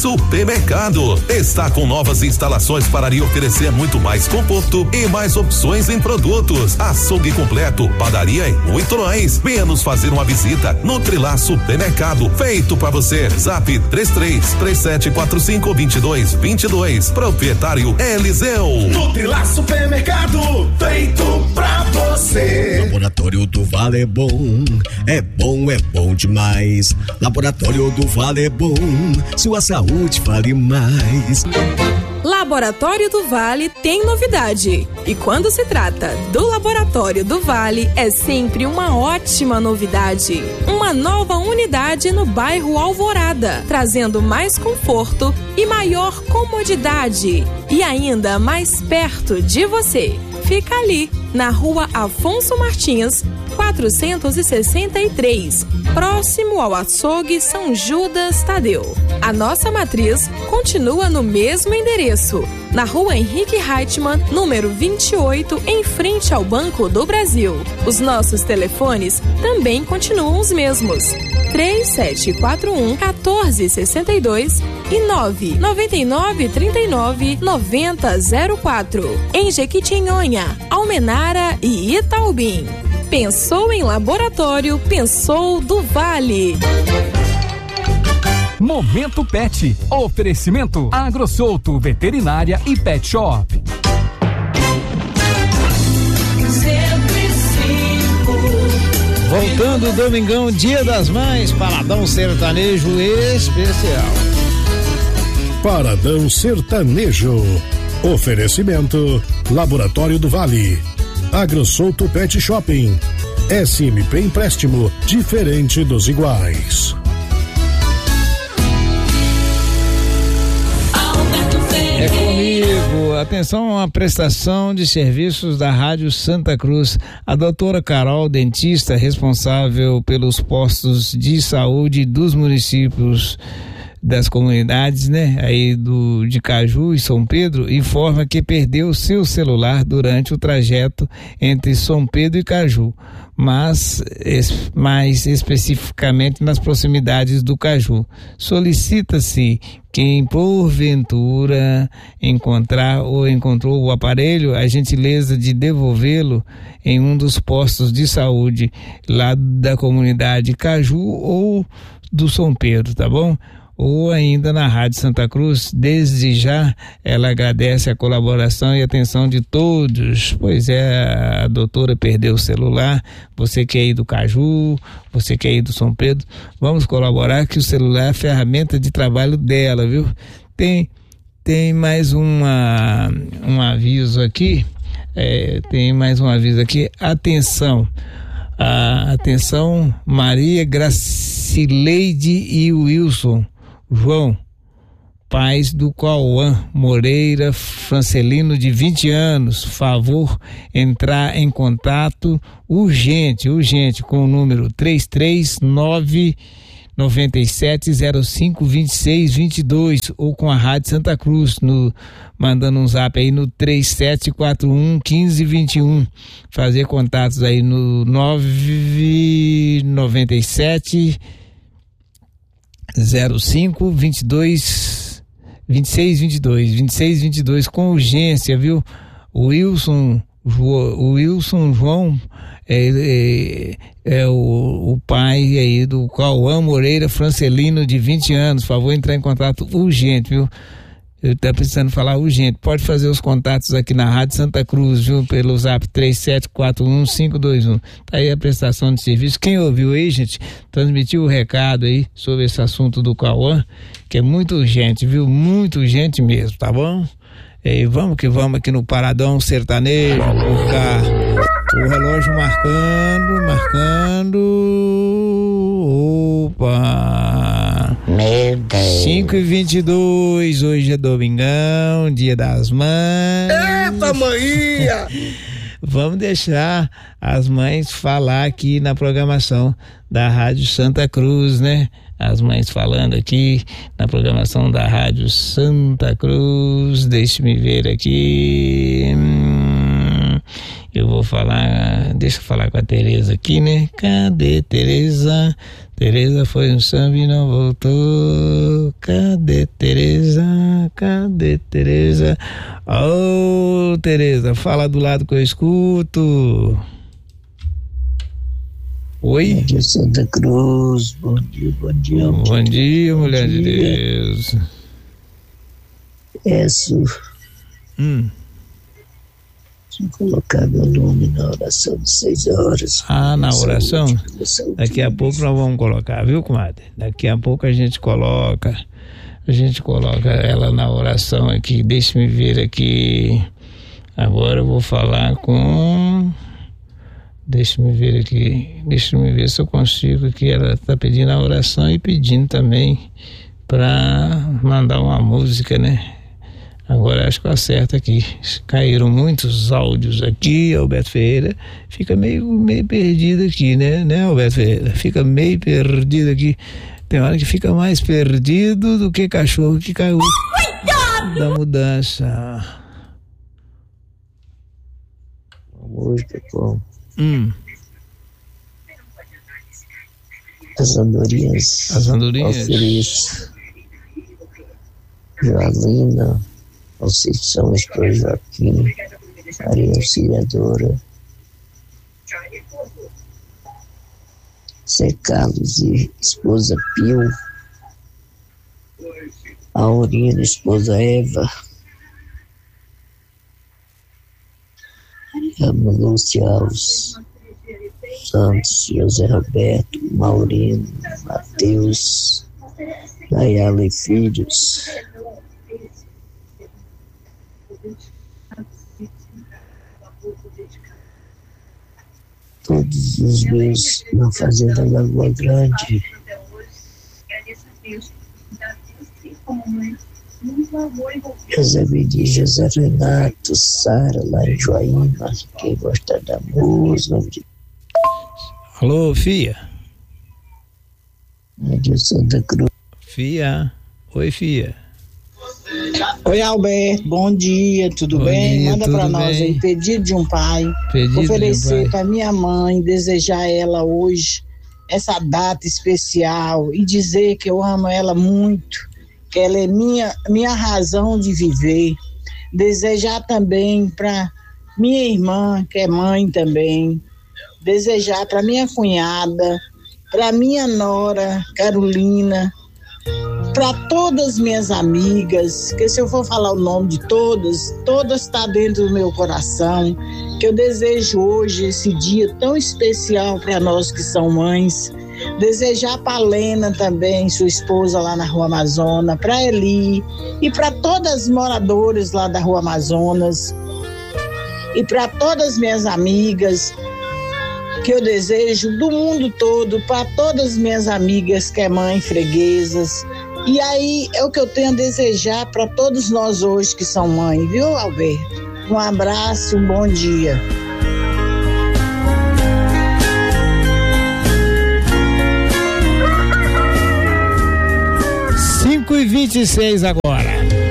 Supermercado está com novas instalações para lhe oferecer muito mais conforto e mais opções em produtos. Açougue completo, padaria e muito mais. Venha nos fazer uma visita no Trilá Supermercado, feito para você. Zap 33-3745-2222. Proprietário Eliseu. No Trilá Supermercado, feito pra você. Laboratório do Vale é bom, é bom, é bom demais. Laboratório do Vale é bom, sua saúde vale mais. Laboratório do Vale tem novidade. E quando se trata do Laboratório do Vale, é sempre uma ótima novidade. Uma nova unidade no bairro Alvorada, trazendo mais conforto e maior comodidade. E ainda mais perto de você. Fica ali, na Rua Afonso Martins, 463, próximo ao açougue São Judas Tadeu. A nossa matriz continua no mesmo endereço, na Rua Henrique Reichmann, número 28, em frente ao Banco do Brasil. Os nossos telefones também continuam os mesmos: 3741-1462 e 99939-9004. Em Jequitinhonha, Almenara e Itaubim. Pensou em laboratório, pensou do Vale. Momento Pet. Oferecimento AgroSouto, Veterinária e Pet Shop. 105. Voltando domingão, Dia das Mães, Paradão Sertanejo especial. Paradão Sertanejo. Oferecimento Laboratório do Vale, AgroSouto Pet Shopping, SMP Empréstimo, diferente dos iguais. É comigo. Atenção à prestação de serviços da Rádio Santa Cruz. A doutora Carol, dentista responsável pelos postos de saúde dos municípios das comunidades, né, aí de Caju e São Pedro, informa que perdeu seu celular durante o trajeto entre São Pedro e Caju, mas mais especificamente nas proximidades do Caju. Solicita-se quem porventura encontrar ou encontrou o aparelho, a gentileza de devolvê-lo em um dos postos de saúde lá da comunidade Caju ou do São Pedro, tá bom? Ou ainda na Rádio Santa Cruz. Desde já ela agradece a colaboração e atenção de todos, pois a doutora perdeu o celular. Você que é aí do Caju, você que é aí do São Pedro, vamos colaborar, que o celular é a ferramenta de trabalho dela, viu? Tem mais um aviso aqui, atenção, Maria Gracileide e Wilson João, pais do Cauã Moreira Francelino, de 20 anos, favor entrar em contato urgente com o número 339-9705-2622 ou com a Rádio Santa Cruz, mandando um zap aí no 3741-1521, fazer contatos aí no 997 05-22-2622 com urgência, viu? O Wilson João é o pai aí do Cauã Moreira Francelino, de 20 anos. Favor entrar em contato urgente, viu? Eu tô precisando falar urgente. Pode fazer os contatos aqui na Rádio Santa Cruz, viu? Pelo zap 3741-521. Tá aí a prestação de serviço. Quem ouviu aí, gente, transmitiu o recado aí sobre esse assunto do Cauã, que é muito urgente, viu? Muito urgente mesmo, tá bom? E vamos que vamos aqui no Paradão Sertanejo, por cá. O relógio marcando. Opa! Meu Deus. 5h22, hoje é domingão, Dia das Mães. Eita, maninha! Vamos deixar as mães falar aqui na programação da Rádio Santa Cruz, né? As mães falando aqui na programação da Rádio Santa Cruz. Deixe-me ver aqui. Eu vou falar, deixa eu falar com a Tereza aqui, né? Cadê Tereza? Tereza foi um samba e não voltou. Cadê Tereza? Cadê Tereza? Ô, Tereza, fala do lado que eu escuto. Oi? Bom dia, Santa Cruz. Bom dia. Bom dia, mulher de Deus. Tinha colocado o nome na oração de 6 horas. Ah, na oração? Daqui a pouco nós vamos colocar, viu, comadre? Daqui a pouco a gente coloca ela na oração aqui. Deixa-me ver aqui. Agora eu vou falar com... Deixa-me ver se eu consigo aqui. Ela está pedindo a oração e pedindo também para mandar uma música, né? Agora acho que eu acerto aqui. Caíram muitos áudios aqui, Alberto Ferreira. Fica meio perdido aqui, né, Alberto Ferreira? Fica meio perdido aqui. Tem hora que fica mais perdido do que cachorro que caiu da mudança. Uma música com As Andorinhas. Ofereço. Joalina, Conceição, Estor Joaquim, Maria Auxiliadora, Zé Carlos e esposa Pio, Aurina, esposa Eva, Ana Lúcia Alves Santos, José Roberto, Maurino, Matheus, Nayala e filhos. Todos os meus na Fazenda Lagoa Grande. José Vidi, José Renato, Sara, lá em Joaíma, quem gosta da música. Alô, Fia? Rádio Santa Cruz. Fia? Oi, Fia. Oi, Alberto, bom dia, tudo bem? Manda pra nós aí, pedido de um pai, oferecer pra minha mãe, desejar ela hoje essa data especial e dizer que eu amo ela muito, que ela é minha razão de viver. Desejar também pra minha irmã, que é mãe também, desejar pra minha cunhada, pra minha nora, Carolina, para todas minhas amigas, que se eu for falar o nome de todas está dentro do meu coração, que eu desejo hoje esse dia tão especial para nós que são mães. Desejar para a Lena também, sua esposa lá na Rua Amazonas, para Eli e para todas as moradoras lá da Rua Amazonas e para todas as minhas amigas, que eu desejo do mundo todo, para todas as minhas amigas que é mãe, freguesas. E aí é o que eu tenho a desejar para todos nós hoje que são mãe, viu, Alberto? Um abraço, um bom dia. 5h26 agora.